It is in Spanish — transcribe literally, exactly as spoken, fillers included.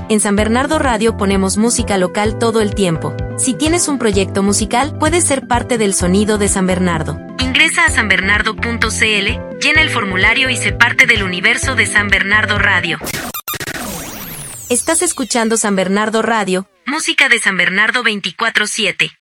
En San Bernardo Radio ponemos música local todo el tiempo. Si tienes un proyecto musical, puedes ser parte del sonido de San Bernardo. Ingresa a san bernardo punto c l, llena el formulario y sé parte del universo de San Bernardo Radio. Estás escuchando San Bernardo Radio, música de San Bernardo veinticuatro siete.